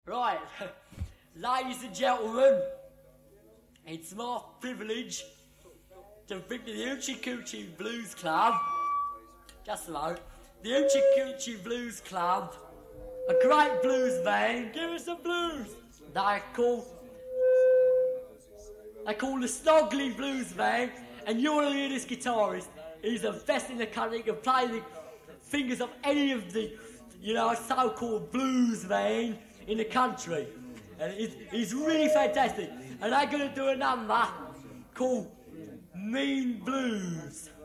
Right, ladies and gentlemen, it's my privilege to bring the Hoochie Coochie Blues Club, just a moment, the Hoochie Coochie Blues Club, a great blues band, give us some blues, they call the Snoggly Blues Band, and you're going to hear this guitarist. He's the best in the country. He can play the fingers of any of the, so-called blues band in the country. And he's really fantastic. And they're going to do a number called Mean Blues.